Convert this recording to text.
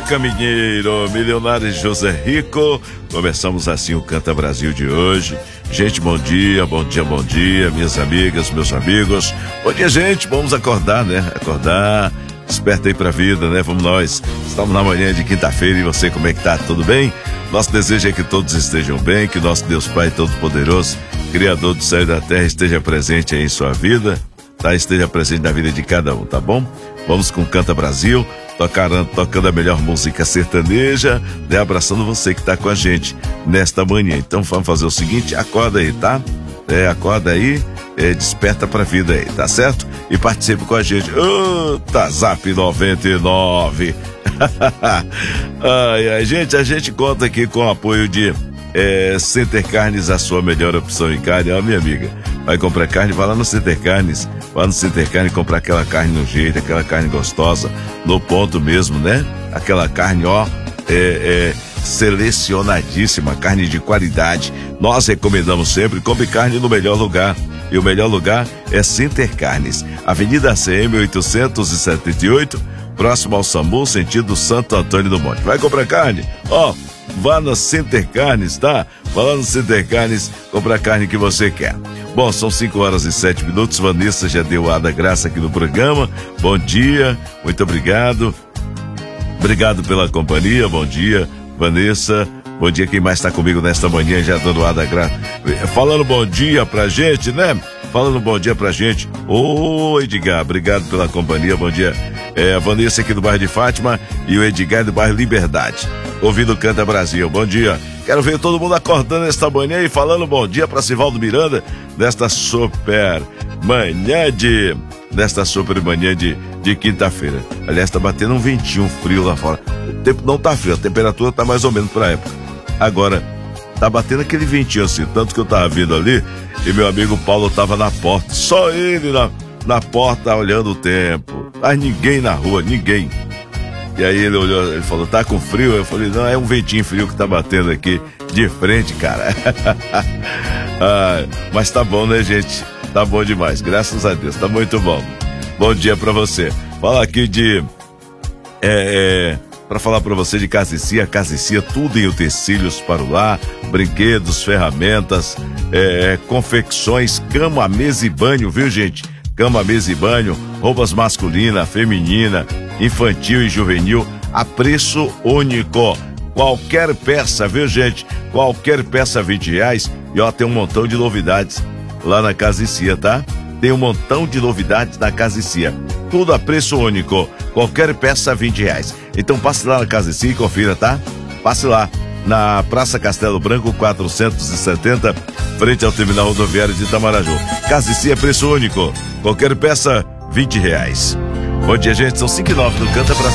caminheiro, milionário José Rico. Começamos assim o Canta Brasil de hoje. Gente, bom dia, bom dia, bom dia, minhas amigas, meus amigos. Bom dia, gente, vamos acordar, né? Acordar, desperta aí pra vida, né? Vamos nós. Estamos na manhã de quinta-feira e você, como é que tá? Tudo bem? Nosso desejo é que todos estejam bem, que nosso Deus Pai Todo-Poderoso, Criador do céu e da terra, esteja presente aí em sua vida, tá? Esteja presente na vida de cada um, tá bom? Vamos com Canta Brasil, tocando a melhor música sertaneja, né? Abraçando você que tá com a gente nesta manhã. Então vamos fazer o seguinte, acorda aí, tá? Acorda aí, desperta pra vida aí, tá certo? E participe com a gente. Tá, Zap 99. Ai, gente, a gente conta aqui com o apoio de Center Carnes, a sua melhor opção em carne. Ó, minha amiga, vai comprar carne, vai lá no Center Carnes. Vai no Center Carnes comprar aquela carne no jeito, aquela carne gostosa, no ponto mesmo, né? Aquela carne, ó, selecionadíssima, carne de qualidade. Nós recomendamos sempre, compre carne no melhor lugar. E o melhor lugar é Center Carnes, Avenida ACM 878, próximo ao SAMU, sentido Santo Antônio do Monte. Vai comprar carne? Ó, vá no Center Carnes, tá? Vá lá no Center Carnes, comprar a carne que você quer. Bom, são 5h07. Vanessa já deu a da graça aqui no programa. Bom dia, muito obrigado. Obrigado pela companhia, bom dia, Vanessa. Bom dia, quem mais está comigo nesta manhã, já dando a da graça. Falando bom dia pra gente, né? Falando bom dia pra gente. Ô, Edgar, obrigado pela companhia, bom dia. A Vanessa aqui do bairro de Fátima e o Edgar do bairro Liberdade. Ouvindo o Canta Brasil, bom dia. Quero ver todo mundo acordando esta manhã e falando bom dia pra Sivaldo Miranda nesta super manhã de quinta-feira. Aliás, tá batendo um ventinho frio lá fora. O tempo não tá frio, a temperatura tá mais ou menos pra época. Agora, tá batendo aquele ventinho assim, tanto que eu tava vindo ali e meu amigo Paulo tava na porta, só ele na porta olhando o tempo. Mas ninguém na rua, ninguém. E aí ele olhou, ele falou, tá com frio? Eu falei, não, é um ventinho frio que tá batendo aqui de frente, cara. Mas tá bom, né, gente? Tá bom demais, graças a Deus, tá muito bom. Bom dia pra você. Fala aqui de... Para falar para você de Casa e Cia, tudo em utensílios para o lar, brinquedos, ferramentas, confecções, cama, mesa e banho, viu, gente? Cama, mesa e banho, roupas masculina, feminina, infantil e juvenil, a preço único. Qualquer peça, viu, gente? Qualquer peça R$20. E ó, tem um montão de novidades lá na Casa e Cia, tá? Tem um montão de novidades na Casa e Cia. Tudo a preço único. Qualquer peça R$20. Então passe lá na Casa e Cia e confira, tá? Passe lá na Praça Castelo Branco 470, frente ao terminal rodoviário de Itamaraju. Casa e Cia, preço único. Qualquer peça R$20. Bom dia, gente. São 5h09 do Canta Brasil.